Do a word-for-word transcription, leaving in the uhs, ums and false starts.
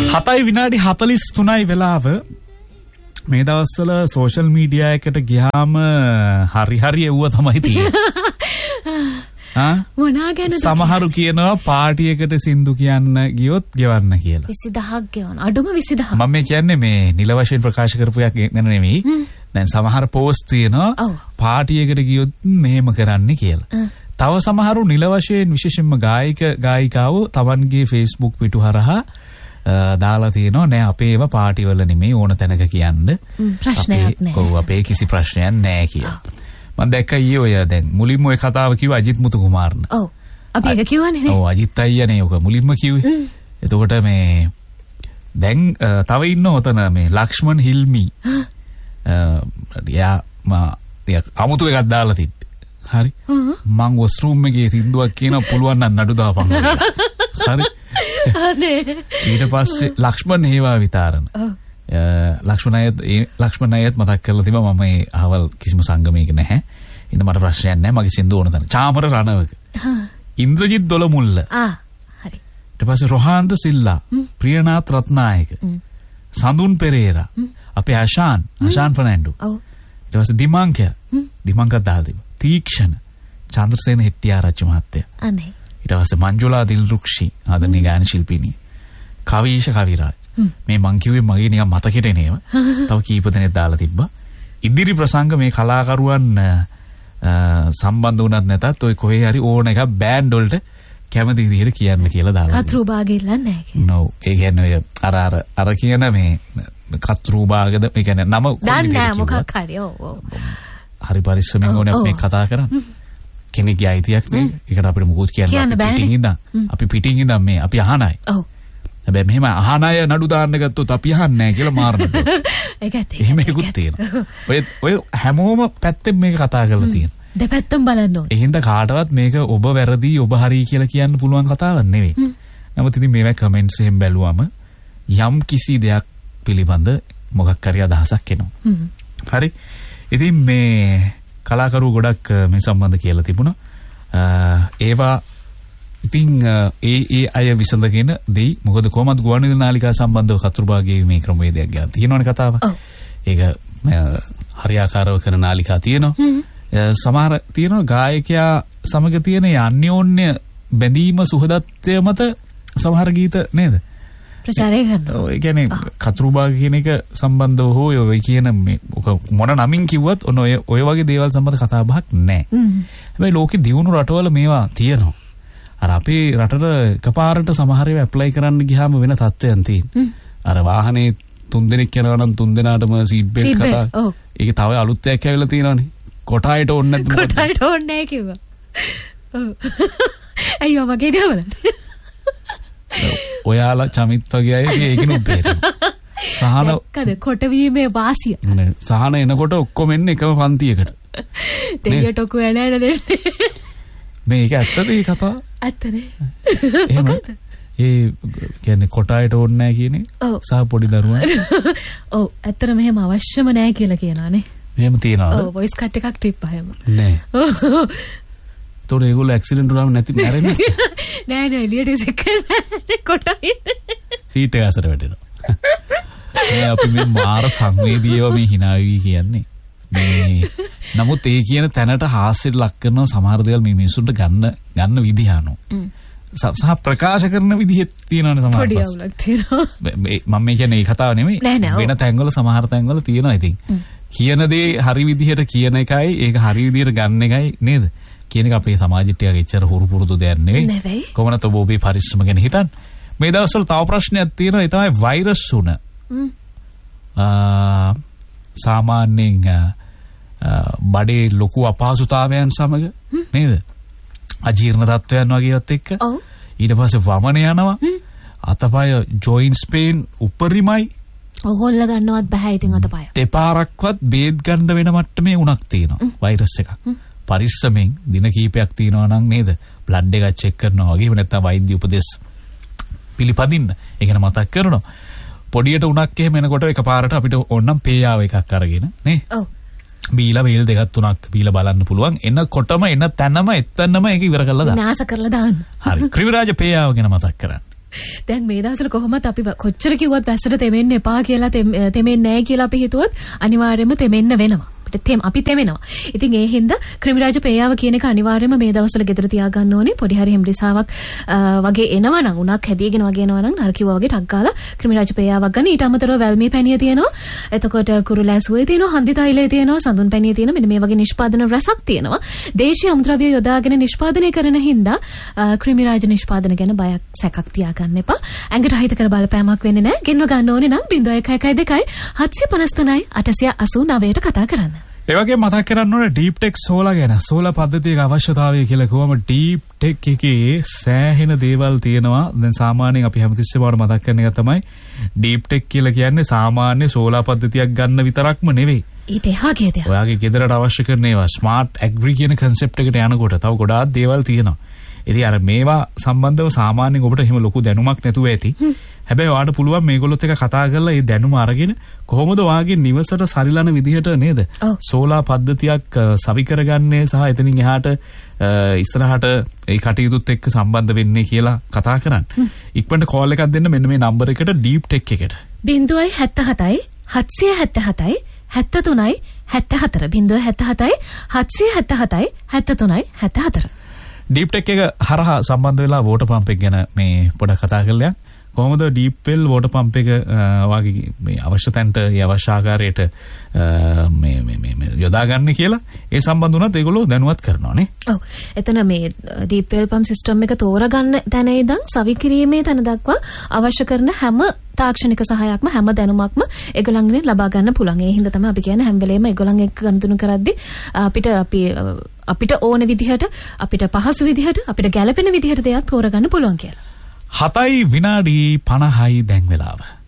හතයි විනාඩි හතළිස් තුනයි වෙලාව. මේ දවස්වල සෝෂල් මීඩියා එකට ගියාම හරි හරි එව්ව තමයි තියෙන්නේ. මොනා ගැනද? සමහරු කියනවා පාටි එකට සින්දු කියන්න ගියොත් ගෙවන්න කියලා. විසි දහක් ගෙවන්න. අඩුම විසි දහක්. මම මේ කියන්නේ මේ නිල වශයෙන් ප්‍රකාශ කරපු එකක් ගැන නෙමෙයි. දැන් සමහර පෝස්ට් තියෙනවා පාටි එකට ගියොත් මෙහෙම කරන්න කියලා. තව සමහරු නිල වශයෙන් විශේෂයෙන්ම ගායක ගායිකාවෝ තමන්ගේ Facebook පිටු හරහා දාලා තියෙනවා නෑ අපේ ඒවා පාටි වල නෙමෙයි ඕන තැනක කියන්න. ප්‍රශ්නයක් නෑ. ඔව් අපේ කිසි ප්‍රශ්නයක් නෑ කියලා. මම දැක්ක ඊයේ ඔය දැන් මුලින්ම ඔය කතාව කිව්ව අජිත් මුතු කුමාරන. ඔව්. අපි ඒක කිව්වනේ නේ. ඔව් අජිත් අයියානේ ඔක මුලින්ම කිව්වේ. එතකොට මේ දැන් තව ඉන්න ඔතන මේ ලක්ෂ්මන් හිල්මි. යා මා අමුතු එකක් දාලා තිබ්බේ. හරි. මං වොස්රූම් එකේ සින්දුවක් කියන පුළුවන් නම් නඩු දාපන්. හරි. අනේ. ඊට පස්සේ ලක්ෂ්මන් හේවා විතරන. ලක්ෂ්මන් අයත් ඒ ලක්ෂ්මන් අයත් මතක් කරලා තිබා මම මේ අහවල් කිසිම සංගමයක නැහැ. ඉතින් මට ප්‍රශ්නයක් නැහැ මගේ සින්දුව ඕන තැන. චාමර රණවක. ඉන්ද්‍රජිත් දොළමුල්ල. ආ හරි. ඊට පස්සේ රොහාන්ත සිල්ලා, ප්‍රියනාත් රත්නායක, සඳුන් පෙරේරා, අපේ ආශාන්, ආශාන් ෆර්නැන්ඩෝ. ඔව්. ඊට පස්සේ දිමංක, දිමංක දාලා තිබා. තීක්ෂණ, චන්ද්‍රසේන හෙට්ටිආරච්චි මහත්තයා. අනේ. ඊට පස්සේ මංජුලා දිල්රුක්ෂි ආදරණීය ගායන ශිල්පිනිය. කවීෂ කවිරාජ්. මේ මං කිව්වේ මගේ නිකන් මතකෙට එනේම. තව කීප දෙනෙක් දාලා තිබ්බා. ඉදිරි ප්‍රසංග මේ කලාකරුවන් සම්බන්ධ වුණත් නැතත් ඔය කොහේ හරි ඕන එකක් බෑන්ඩ් වලට කැමති විදිහට කියන්න කියලා දාලා. කතරු භාගෙල්ලන්නේ නැහැ කියන්නේ. නෝ ඒ කියන්නේ ඔය අර අර අර කියන මේ කතරු භාගද ඒ කියන්නේ නම දන්නේ මොකක් හරි. ඔව් ඔව්. හරි පරිස්සමෙන් ඕනේ අපි මේ කතා කරන්නේ. කෙනෙක්ගේ අයිතියක් නේ. ඒකට අපිට මුකුත් කියන්න බෑ. පිටින් ඉඳන් අපි පිටින් ඉඳන් මේ අපි අහනයි. ඔව්. හැබැයි මෙහෙම අහන අය නඩු දාන්න ගත්තොත් අපි අහන්නේ නැහැ කියලා මාරනවා. ඒක ඇත්ත. එහෙම එකකුත් තියෙනවා. ඔය ඔය හැමෝම පැත්තෙන් මේක කතා කරලා තියෙනවා. දෙපැත්තම බලන්න ඕනේ. එහෙනම් කාටවත් මේක ඔබ වැරදි ඔබ හරි කියලා කියන්න පුළුවන් කතාවක් නෙවෙයි. නමුත් ඉතින් මේවා කමෙන්ට්ස් එහෙම බැලුවම යම් කිසි දෙයක් පිළිබඳ මොකක් හරි අදහසක් එනවා. හරි. ඉතින් මේ කලාකරු ගොඩක් මේ සම්බන්ධ කියලා තිබුණා. ඒවා ඉතින් ඒ ඒ අය විසඳගෙන දෙයි. මොකද කොහමද ගුවන්විදුලි නාලිකා සම්බන්ධව කතුරුබාගේ මේ ක්‍රමවේදයක් ගැන තියෙනවනේ කතාව. ඒක හරියාකාරව කරන නාලිකා තියෙනවා. සමහර තියෙනවා ගායකයා සමග තියෙන අන්‍යෝන්‍ය බැඳීම සුහදත්වය මත සමහර ගීත නේද? ප්‍රචාරය කරනවා. ඔය කියන්නේ කතුරුබාග කියන එක සම්බන්ධව හෝ ඔය කියන මේ මොන නමින් කිව්වත් ඔන්න ඔය ඔය වගේ දේවල් සම්බන්ධ කතා බහක් නැහැ. හැබැයි ලෝකේ දියුණු රටවල මේවා තියෙනවා. අර අපේ රටට එකපාරට සමහර ඒවා ඇප්ලයි කරන්න ගියාම වෙන තත්ත්වයන් තියෙනවා. අර වාහනේ තුන් දෙනෙක් යනවා නම් තුන් දෙනාටම සීට් බෙල්ට් කතා. ඒක තව අලුත් එකක් ඇවිල්ලා තියෙනවානේ. කොටායට ඕනේ නැද්ද? කොටායට ඕනේ නැහැ කිව්වා. ඔව්. අයියෝ මගේ දවල. ඔයාලා චමිත් වගේ අය ඒකිනුත් බේරෙනවා. සහන කද කොටවීමේ වාසිය. නේ සහන එනකොට ඔක්කොම එන්නේ එකම පන්තියකට. දෙයියට ඔක්කොම එන එන දෙන්නේ. මේක ඇත්තද මේ කතාව? ඇත්තනේ. එහෙම ඒ කියන්නේ කොටායට ඕනේ නැහැ කියන්නේ සහ පොඩි දරුවන්. ඔව් ඇත්තට මෙහෙම අවශ්‍යම නැහැ කියලා කියනවානේ. මෙහෙම තියනවාද? ඔව් වොයිස් කට් එකක් තිබ්බා එහෙම. නෑ. තොර ඒගොල්ලෝ ඇක්සිඩන්ට් වුණාම නැති මැරෙන්නේ නෑ නෑ එළියට ඉසෙක කොටයි සීට් එක අසර වැටෙනවා. මේ අපි මේ මාර සංවේදීව මේ hina වී කියන්නේ. මේ නමුත් ඒ කියන තැනට හාස්‍යයට ලක් කරන සමහර දේවල් මේ මිනිස්සුන්ට ගන්න ගන්න විදිහ අනු. සහ ප්‍රකාශ කරන විදිහෙත් තියෙනවනේ සමහර පොඩි අවුලක් තියෙනවා. මම මේ කියන්නේ ඒ කතාව නෙමෙයි. වෙන තැන්වල සමහර තැන්වල තියෙනවා ඉතින්. කියන දේ හරි විදිහට කියන එකයි ඒක හරි විදිහට ගන්න එකයි නේද? කියන එක අපේ සමාජෙට ටිකක් එච්චර හුරු පුරුදු දෙයක් නෙවෙයි. කොහොමද ඔබ ඔබේ පරිස්සම ගැන හිතන්නේ? මේ දවස්වල තව ප්‍රශ්නයක් තියෙනවා ඒ තමයි වෛරස් උණ. ආ සාමාන්‍යයෙන් බඩේ ලොකු අපහසුතාවයන් සමග නේද? අජීර්ණ තත්ත්වයන් වගේවත් එක්ක. ඊට පස්සේ වමන යනවා. අතපය ජොයින්ට්ස් පේන් උපරිමයි. ඔහොල්ල ගන්නවත් බෑ ඉතින් අතපය. දෙපාරක්වත් බේත් ගන්න වෙන මට්ටමේ උණක් තියෙනවා වෛරස් එකක්. පරිස්සමෙන් දින කීපයක් තියෙනවා නම් නේද? බ්ලඩ් එක චෙක් කරනවා වගේ නැත්නම් වෛද්‍ය උපදෙස් පිළිපදින්න. ඒක න මතක් කරනවා. පොඩියට උණක් එහෙම එනකොට එකපාරට අපිට ඕනනම් පේයාව එකක් අරගෙන නේ. ඔව්. බීලා වේල් දෙකක් තුනක් බීලා බලන්න පුළුවන්. එනකොටම එන තැනම එතනම ඒක ඉවර කරලා දාන්න. විනාශ කරලා දාන්න. හරි. ක්‍රිවිරාජ පේයාව ගැන මතක් කරන්න. දැන් මේ දවස්වල කොහොමද අපි කොච්චර කිව්වත් වැස්සට තෙමෙන්න එපා කියලා තෙමෙන්නේ නැහැ කියලා අපි හිතුවොත් අනිවාර්යයෙන්ම තෙමෙන්න වෙනවා. තෙම අපි තෙමෙනවා. ඉතින් ඒ හින්දා ක්‍රිමිරාජ පේයාව කියන එක අනිවාර්යයෙන්ම මේ දවස්වල ගෙදර තියාගන්න ඕනේ. පොඩි හරි හෙම්රිසාවක් වගේ එනවා නම් උණක් හැදීගෙන වගේ එනවා නම් නරකියවා වගේ ටක් ගාලා ක්‍රිමිරාජ පේයාවක් ගන්න. ඊට අමතරව වැල්මී පැණිය තියෙනවා. එතකොට කුරුලෑසුවේ තියෙනවා, හන්දි තෛලය තියෙනවා, සඳුන් පැණිය තියෙනවා. මෙන්න මේ වගේ නිෂ්පාදන රසක් තියෙනවා. දේශීය අමුද්‍රව්‍ය යොදාගෙන නිෂ්පාදනය කරන හින්දා ක්‍රිමිරාජ නිෂ්පාදන ගැන බයක් සැකක් තියාගන්න එපා. ඇඟට අහිත කර බලපෑමක් වෙන්නේ නැහැ. ගෙන්ව ගන්න ඕනේ නම් zero one one two seven five nine eight eight nine ට කතා කරන්න. ඒ වගේ මතක් කරන්න ඕනේ ඩීප් ටෙක් සෝලා ගැන. සෝලා පද්ධතියක අවශ්‍යතාවය කියලා කොහොම ඩීප් ටෙක් එකේ සෑහෙන දේවල් තියෙනවා. දැන් සාමාන්‍යයෙන් අපි හැමතිස්සෙම වඩ මතක් කරන එක තමයි ඩීප් ටෙක් කියලා කියන්නේ සාමාන්‍ය සෝලා පද්ධතියක් ගන්න විතරක්ම නෙවෙයි. ඊට එහා ගිය දේවල්. ඔයාගේ ගෙදරට අවශ්‍ය කරන ඒවා ස්මාර්ට් ඇග්‍රි කියන කන්සෙප්ට් එකට යනකොට තව ගොඩාක් දේවල් තියෙනවා. ඉතින් අර මේවා සම්බන්ධව සාමාන්‍යයෙන් ඔබට එහෙම ලොකු දැනුමක් නැතුව ඇති. හැබැයි ඔයාලට පුළුවන් මේගොල්ලොත් එක්ක කතා කරලා මේ දැනුම අරගෙන කොහොමද ඔයාගේ නිවසට සරිලන විදිහට නේද සෝලා පද්ධතියක් සවි කරගන්නේ සහ එතනින් එහාට ඉස්සරහට ඒ කටයුතුත් එක්ක සම්බන්ධ වෙන්නේ කියලා කතා කරන්න. ඉක්මනට කෝල් එකක් දෙන්න මෙන්න මේ නම්බර එකට ඩීප් ටෙක් එකට. zero seven seven seven seven seven seven seven three seven four zero seven seven seven seven seven three seven four deep tech එක හරහා සම්බන්ධ වෙලා වෝටර් පම්ප් එක ගැන මේ පොඩක් කතා කරලා කොහොමද ඩීප් වෙල් වෝටර් පම්ප් එක වාගේ මේ අවශ්‍ය තැනට ඒ අවශ්‍ය ආකාරයට මේ මේ මේ යොදාගන්නේ කියලා ඒ සම්බන්ධ වුණත් ඒගොල්ලෝ දැනුවත් කරනවා නේ. ඔව්. එතන මේ ඩීප් වෙල් පම්ප් සිස්ටම් එක තෝරගන්න තැන ඉඳන් සවි කිරීමේ තැන දක්වා අවශ්‍ය කරන හැම තාක්ෂණික සහායක්ම හැම දැනුමක්ම ඒගොල්ලන්ගෙන් ලබා ගන්න පුළුවන්. ඒ හින්දා තමයි අපි කියන්නේ හැම වෙලේම ඒගොල්ලන් එක්ක ගනුදෙනු කරද්දී අපිට අපි අපිට ඕන විදිහට අපිට පහසු විදිහට අපිට ගැළපෙන විදිහට දෙයක් තෝරගන්න පුළුවන් කියලා. හතයි විනාඩි පනහයි දැන් වෙලාව.